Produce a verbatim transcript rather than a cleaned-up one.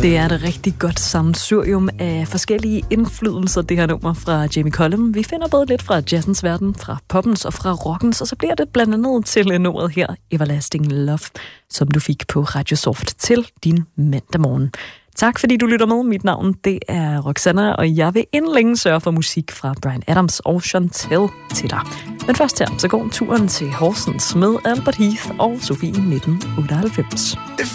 Det er et rigtig godt sammensurium af forskellige indflydelser, det her nummer fra Jamie Cullum. Vi finder både lidt fra jazzens verden, fra poppens og fra rockens, og så bliver det blandt andet til nummeret her, Everlasting Love, som du fik på Radio Soft til din mandag morgen. Tak fordi du lytter med. Mit navn det er Roxanna, og jeg vil inden længe sørge for musik fra Bryan Adams og Chantel til dig. Men først her, så går turen til Horsens med Albert Heath og Sofie nitten otteoghalvfems.